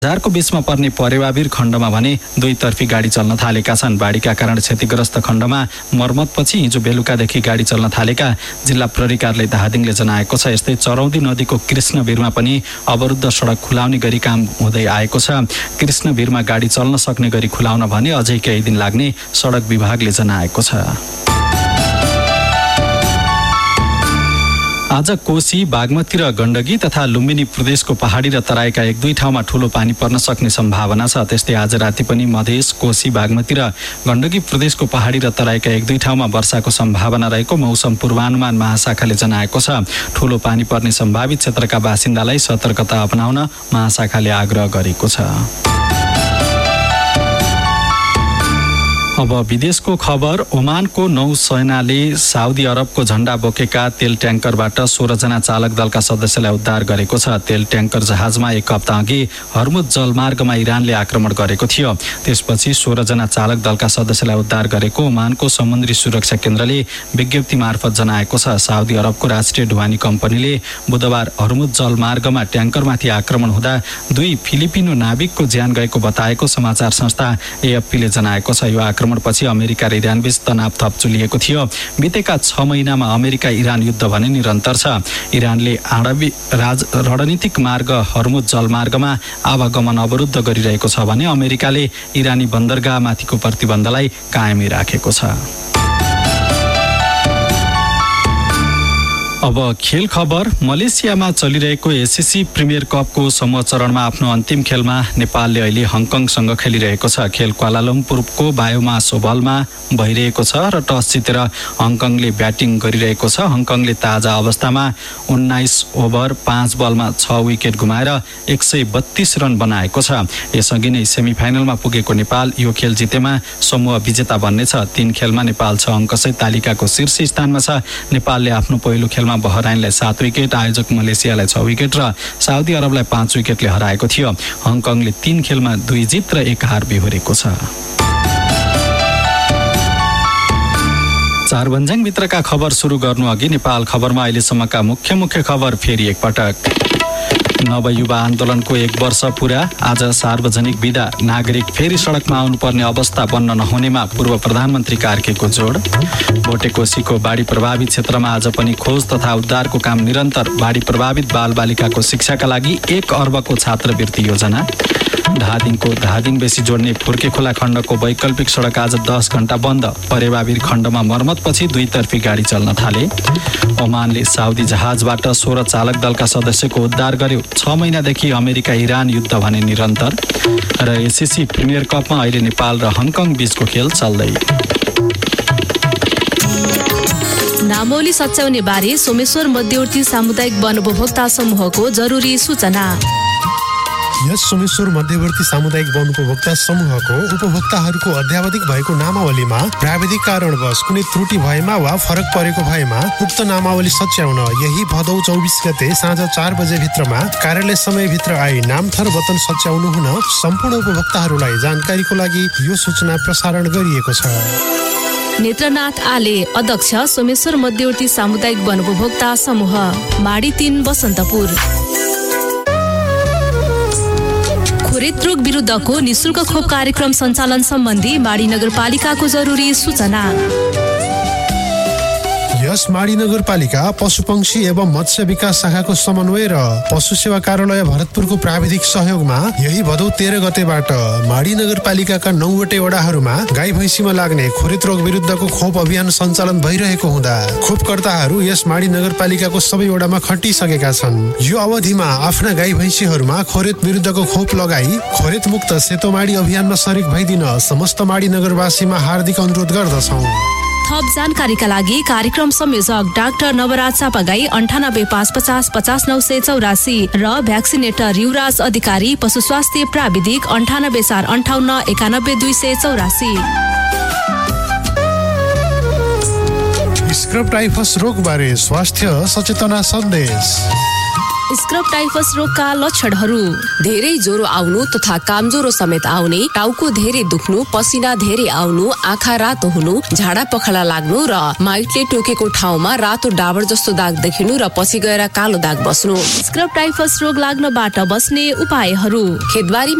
बजारको बीचमा पर्ने परेवावीर खण्डमा भने दुईतर्फी गाडी चल्न थालेका छन्। बाढीका कारण क्षतिग्रस्त खण्डमा मर्मतपछि हिजो बेलुकादेखि गाडी चल्न थालेका जिल्ला प्रहरी कार्यालय धादिङले जनाएको छ। यस्तै चरौदी नदीको कृष्णवीरमा पनि अवरुद्ध सडक खुलाउने गरी काम हुँदै आएको छ। कृष्णवीरमा गाडी चल्न सक्ने गरी खुलाउन भने अझै केही दिन लाग्ने सडक विभागले जनाएको छ। आज कोशी, बागमती र गण्डकी तथा लुम्बिनी प्रदेशको पहाडी र तराईका एक दुई ठाउँमा ठूलो पानी पर्न सक्ने सम्भावना छ। त्यस्तै आज राति पनि मधेस, कोशी, बागमती र गण्डकी प्रदेशको पहाडी र तराईका एक दुई ठाउँमा वर्षाको सम्भावना रहेको मौसम पूर्वानुमान महाशाखाले जनाएको छ। ठूलो पानी पर्ने सम्भावित क्षेत्रका बासिन्दालाई सतर्कता अपनाउन महाशाखाले आग्रह गरेको छ। अब विदेशको खबर। ओमानको नौसेनाले साउदी अरबको झण्डा बोकेका तेल ट्याङ्करबाट 16 जना चालक दलका सदस्यलाई उद्धार गरेको छ। तेल ट्याङ्कर जहाजमा एक हप्ता अघि हर्मुज जलमार्गमा इरानले आक्रमण गरेको थियो। त्यसपछि 16 जना चालक दलका सदस्यलाई उद्धार गरेको ओमानको समुद्री सुरक्षा केन्द्रले विज्ञप्ति मार्फत जनाएको छ। साउदी अरबको राष्ट्रिय ढुवानी कम्पनीले बुधबार हर्मुज जलमार्गमा ट्याङ्करमाथि आक्रमण हुँदा 2 फिलिपिनो नाविकको ज्यान गएको बताएको समाचार संस्था एएफपीले जनाएको छ। यो पछि अमेरिका र इरान बीच तनाव थप चुलिएको थियो। बितेका 6 महिनामा अमेरिका इरान युद्ध भने निरन्तर छ। इरानले आणविक रणनीतिक मार्ग हर्मुज जलमार्गमा आवागमन अवरुद्ध गरिरहेको छ भने अमेरिकाले इरानी बन्दरगाहमाथिको प्रतिबन्धलाई कायमै राखेको छ। अब खेल खबर। मलेसियामा चलिरहेको एसएससी प्रिमियर कपको समूह चरणमा आफ्नो अन्तिम खेलमा नेपालले अहिले हङकङसँग खेलिरहेको छ। खेल क्वालालम्पुरको बायोमास ओभलमा भइरहेको छ र टस जितेर हङकङले ब्याटिङ गरिरहेको छ। हङकङले ताजा अवस्थामा 19 ओभर 5 बलमा 6 विकेट गुमाएर 132 रन बनाएको छ। यसअघि नै सेमिफाइनलमा पुगेको नेपाल यो खेल जितेमा समूह विजेता बन्नेछ। 3 खेलमा नेपाल 6 अङ्कसहित तालिकाको शीर्ष स्थानमा छ। नेपालले आफ्नो पहिलो खेलमा बहराइनलाई 7 विकेट, आयोजक मलेसियालाई 6 विकेट र साउदी अरबलाई 5 विकेटले हराएको थियो। हङकङले 3 खेलमा 2 जित र 1 हार बेहोरेको छ। 4 भन्ज्याङ भित्रका खबर सुरु गर्नु अघि नेपाल खबरमा अहिलेसम्मका मुख्य खबर फेरि एकपटक। नवयुवा आन्दोलनको 1 वर्ष पुरा। आज सार्वजनिक बिदा। नागरिक फेरि सडकमा आउनुपर्ने अवस्था बन्न नहुनेमा पूर्व प्रधानमन्त्री कार्कीको जोड। बोटेकोसीको बाढी प्रभावित क्षेत्रमा आज पनि खोज तथा उद्धारको काम निरन्तर। बाढी प्रभावित बालबालिकाको शिक्षाका लागि 1 अर्बको छात्रवृत्ति योजना। धादिङ बेसी जोड्ने फुर्के खोला खण्डको वैकल्पिक सडक आज 10 घण्टा बन्द। परेवावीर खण्डमा मर्मतपछि दुईतर्फी गाडी चल्न थाले। ओमानले साउदी जहाजबाट 16 चालक दलका सदस्यको उद्धार गर्यो। 6 महिनादेखि अमेरिका इरान युद्ध भने निरन्तर। र एसएससी प्रिमियर कपमा अहिले नेपाल र हङकङ बीचको खेल चल्दै। नामौली सच्याउने बारे सोमेश्वर मध्यवर्ती सामुदायिक वन उपभोक्ता समूहको जरुरी सूचना। यस सोमेश्वर मध्यवर्ती सामुदायिक वन उपभोक्ता समूहको उपभोक्ताहरूको अध्यावधिक भएको नामावलीमा प्राविधिक कारणवश कुनै त्रुटि भएमा वा फरक परेको भएमा उक्त नामावली सच्याउन यही भदौ 24 गते साँझ 4 बजे भित्रमा कार्यालय समयभित्र आई नामथर वतन सच्याउनु हुन सम्पूर्ण उपभोक्ताहरूलाई जानकारीको लागि यो सूचना प्रसारण गरिएको छ। नेत्रनाथ आले, अध्यक्ष सोमेश्वर मध्यवर्ती सामुदायिक वन उपभोक्ता समूह, माडी 3 बसन्तपुर। हृदरोग विरुद्धको निशुल्क खोप कार्यक्रम सञ्चालन सम्बन्धी माडी नगरपालिकाको जरुरी सूचना। यस माडी नगरपालिका पशुपक्षी एवं मत्स्य विकास शाखाको समन्वय र पशु सेवा कार्यालय भरतपुरको प्राविधिक सहयोगमा यही भदौ 13 गतेबाट माडी नगरपालिकाका 9 वटै वडाहरूमा गाई भैँसीमा लाग्ने खोरेत रोग विरुद्धको खोप अभियान सञ्चालन भइरहेको हुँदा खोपकर्ताहरू यस माडी नगरपालिकाको सबै वडामा खटिसकेका छन्। यो अवधिमा आफ्ना गाई भैँसीहरूमा खोरेत विरुद्धको खोप लगाई खोरेत मुक्त सेतो माडी अभियानमा सरिक भइदिन समस्त माडी नगरवासीमा हार्दिक अनुरोध गर्दछौँ। थप जानकारीका लागि कार्यक्रम संयोजक डाक्टर नवराज चापागाई 98 550 984 र भ्याक्सिनेटर युवराज अधिकारी पशु स्वास्थ्य प्राविधिक 98 458 91 284। स्क्रब टाइफस रोग बारे स्वास्थ्य सचेतना सन्देश। स्क्रब टाइफस रोगका लक्षणहरू धेरै ज्वरो आउनु तथा कामज्वरो समेत आउने, टाउको धेरै दुख्नु, पसिना धेरै आउनु, आँखा रातो हुनु, झाडा पखाला लाग्नु र माइटले टोकेको ठाउँमा रातो डाबर जस्तो दाग देखिनु र पछि गएर कालो दाग बस्नु। स्क्रब टाइफस रोग लाग्नबाट बस्ने उपायहरू: खेतबारी